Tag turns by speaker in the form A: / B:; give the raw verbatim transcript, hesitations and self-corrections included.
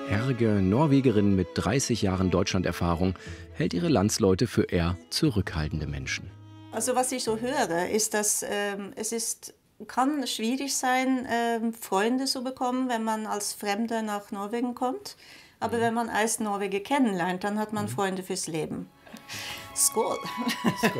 A: Herge, Norwegerin mit dreißig Jahren Deutschlanderfahrung, hält ihre Landsleute für eher zurückhaltende Menschen.
B: Also was ich so höre, ist, dass ähm, es ist, kann schwierig sein, ähm, Freunde zu bekommen, wenn man als Fremder nach Norwegen kommt. Aber wenn man als Norweger kennenlernt, dann hat man Freunde fürs Leben. Skål!